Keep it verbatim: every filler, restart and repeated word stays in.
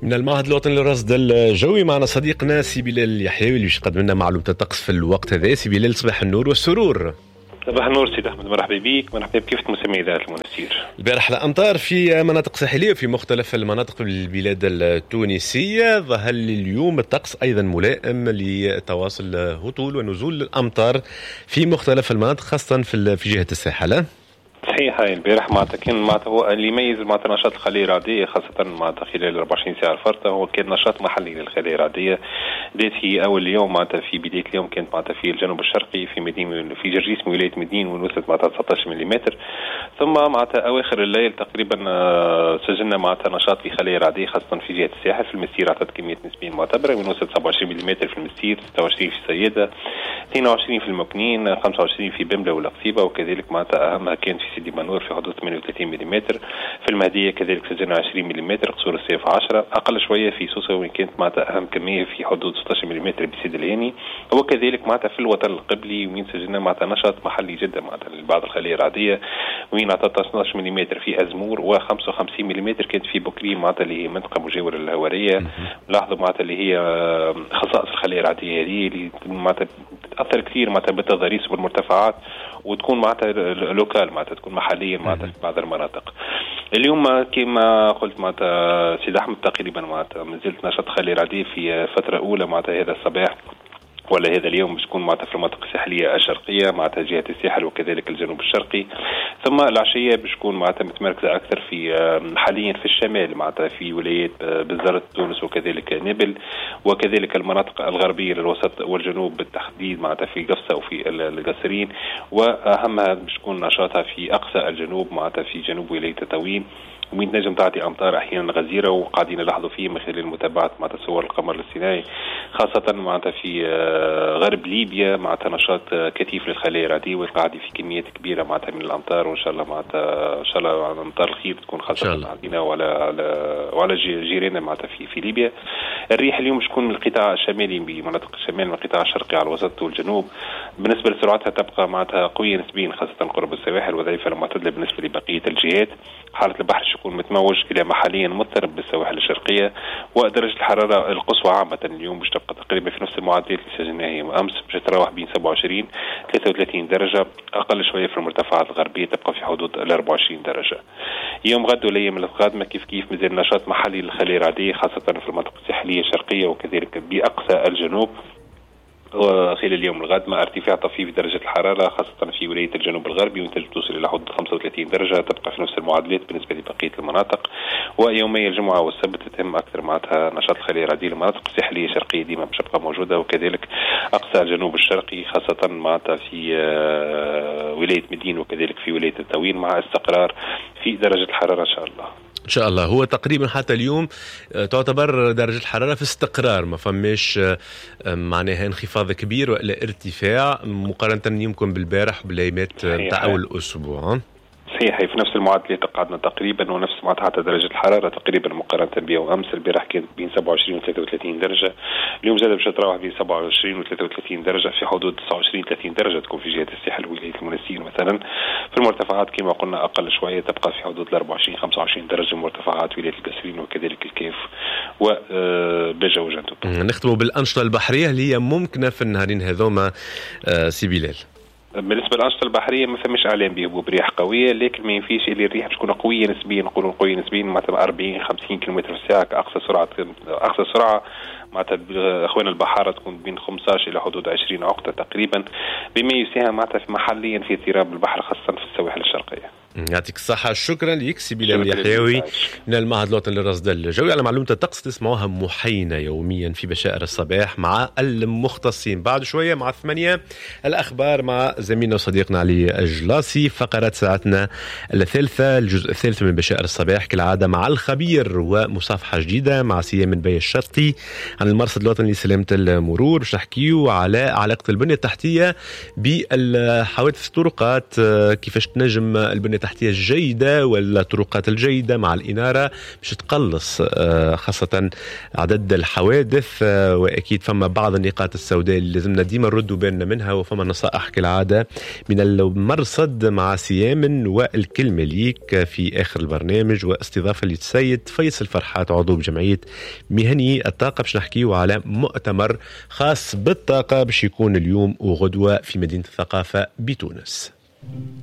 من المعهد الوطني للرصد الجوي معنا صديقنا سي بلال اليحيوي اللي باش يقدم لنا معلومات الطقس في الوقت هذا. سي بلال، صباح النور والسرور. صباح النور سيد أحمد، مرحبا بك، مرحبا بكافة مستمعي إذاعة المنستير. البارح الأمطار في مناطق ساحلية وفي مختلف المناطق بالبلاد التونسية. ظهر اليوم الطقس أيضا ملائم لتواصل هطول ونزول الأمطار في مختلف المناطق خاصة في في جهة الساحل. صحيح، هاي البارح معناتها كان معناتها هو اللي يميز معناتها نشاط الخلايا الرعدية خاصة معناتها خلال أربعة وعشرين ساعة الفارطة هو كان نشاط محلي للخلايا الرعدية. بدات في أول اليوم معناتها في بداية اليوم كانت معناتها في الجنوب الشرقي في مدينة في جرجيس ولاية مدين ونوصلت معناتها تسعة عشر ملم. ثم معناتها أواخر الليل تقريبا سجلنا معناتها نشاط في خلايا رعدية خاصة في جهة الساحل. في المسير عطت كمية نسبيا معتبرة ونوصلت سبعة وعشرين ملم في المسير، ستة وعشرين في السيدة، اثنين وعشرين في المكنين، خمسة وعشرين في بملة والقصيبة، وكذلك معناتها أهمها كانت في سيدي بنور في حدود ثمانية وثلاثين ملم. في المهدية كذلك سجلنا عشرين ملم، قصور السيف عشرة، أقل شوية في سوسة وين كانت معناتها أهم كمية في حدود ستة عشر ملم بسيد العيني. وكذلك معناتها في الوطن القبلي وين سجلنا معناتها نشاط محلي جدا معناتها لبعض الخلايا الرعدية وين عطت اثني عشر ملم في أزمور و خمسة وخمسين ملم كانت في بكري معناتها اللي هي منطقة مجاورة للهوارية. لاحظوا معناتها اللي هي خصائص الخلايا الرعدية هذه اللي معناتها تأثر كثير معناتها بالتضاريس والمرتفعات وتكون معناتها لوكال معناتها تكون محليا معناتها في بعض المناطق. اليوم كما قلت معناتها سيد أحمد تقريبا معناتها مازلت نشاط خلايا رعدية في فترة أولى معناتها هذا الصباح ولا هذا اليوم باش تكون معناتها في المناطق الساحليه الشرقيه معناتها جهه الساحل وكذلك الجنوب الشرقي. ثم العشيه باش تكون معناتها متمركزه اكثر في حاليا في الشمال معناتها في ولايات بزارة تونس وكذلك نابل وكذلك المناطق الغربيه للوسط والجنوب بالتحديد معناتها في قفصه وفي القصرين. واهمها باش تكون نشاطها في اقصى الجنوب معناتها في جنوب ولايه تطاوين ومين تنجم تعطي أمطار أحيانا غزيرة وقاعدين نلاحظوا فيه من خلال متابعة معناتها صور القمر الاصطناعي خاصة معناتها في غرب ليبيا معناتها نشاط كثيف للخلايا الرعدية والقاعدة في كميات كبيرة معناتها من الأمطار وإن شاء الله معناتها إن شاء الله أمطار الخير تكون خاصة عندنا وعلى وعلى جيراننا معناتها في في ليبيا. الريح اليوم باش تكون من القطاع الشمالي بمناطق الشمال من القطاع الشرقي على الوسط والجنوب. بالنسبة لسرعتها تبقى معناتها قوية نسبيا خاصة قرب السواحل وضعيفة المعتدلة بالنسبة لبقية الجهات. حالة البحر يكون متموج إلى محليا مضطرب بالسواحل الشرقية. ودرجة الحرارة القصوى عامة اليوم باش تبقى تقريبا في نفس المعدلات اللي سجلناها أمس باش تتراوح بين سبعة وعشرين ثلاثة وثلاثين درجة، أقل شوية في المرتفعات الغربية تبقى في حدود أربعة وعشرين درجة. يوم غد والأيام القادمة كيف كيف مازال نشاط محلي للخلايا الرعدية خاصة في المناطق الساحلية الشرقية وكذلك بأقصى الجنوب. وخلال اليوم الغد مع ارتفاع طفيف في درجة الحرارة خاصة في ولاية الجنوب الغربي وتنجم توصل إلى حدود خمسة وثلاثين درجة تبقى في نفس المعادلات بالنسبة لبقية المناطق. ويومي الجمعة والسبت تتم أكثر معناتها نشاط الخلايا الرعدية المناطق الساحلية الشرقية ديما باش تبقى موجودة وكذلك أقصى الجنوب الشرقي خاصة معناتها في ولاية مدين وكذلك في ولاية التطاوين مع استقرار في درجة الحرارة إن شاء الله. إن شاء الله. هو تقريبا حتى اليوم تعتبر درجة الحرارة في استقرار، ما فماش معناها انخفاض كبير ولا ارتفاع مقارنة يمكن بالبارح بالأيامات تاع أول الأسبوع. صحيح، في نفس المعدلات قعدنا تقريبا ونفس معناتها حتى درجة الحرارة تقريبا مقارنة بها وأمس. البارح كانت بين سبعة وعشرين و ثلاثة وثلاثين درجة، اليوم زاد باش تراوح بين سبعة وعشرين و ثلاثة وثلاثين درجة في حدود تسعة وعشرين ثلاثين درجة تكون في جهة الساحل ولاية المنستير مثلا. في المرتفعات كما قلنا أقل شوية تبقى في حدود أربعة وعشرين خمسة وعشرين درجة مرتفعات ولاية القصرين وكذلك الكيف وبجا وجندوب. نختم بالأنشطة البحرية اللي هي ممكنة في النهارين هذوما سي بلال. بالنسبه للانشطه البحريه ما فماش اعلام بهبوب رياح قويه لكن ما ينفيش اللي الريح تكون قويه نسبيا نقولوا قويه نسبيا معناتها أربعين خمسين كيلومتر في الساعه اقصى سرعه اقصى سرعه معناتها اخوان البحاره تكون بين خمسة عشر الى حدود عشرين عقده تقريبا بما يساهم معناتها محليا في اضطراب البحر خاصه في السواحل الشرقيه. يعطيك الصحة. شكرا لك سي بلال اليحيوي من المعهد الوطني للرصد الجوي على معلومة الطقس. تسمعوها محينة يوميا في بشائر الصباح مع المختصين. بعد شوية مع ثمانية الأخبار مع زميلنا وصديقنا علي الجلاسي. فقرات ساعتنا الثالثة الجزء الثالث من بشائر الصباح كالعادة مع الخبير ومصافحة جديدة مع سيام من بي الشرقي عن المرصد الوطني لسلامة المرور. باش نحكيو على علاقة البنية التحتية بالحوادث الطرقات، كيفاش تنجم البنية التحتية الجيدة والطرقات الجيدة مع الإنارة باش تقلص خاصة عدد الحوادث. وأكيد فما بعض النقاط السوداء اللي لازمنا ديما نردوا بالنا منها، وفما نصائح كالعادة من المرصد مع سيامن والكلمة ليك في آخر البرنامج، واستضافة للسيد فيصل فرحات عضو بجمعية مهني الطاقة باش نحكيو على مؤتمر خاص بالطاقة باش يكون اليوم وغدوة في مدينة الثقافة بتونس.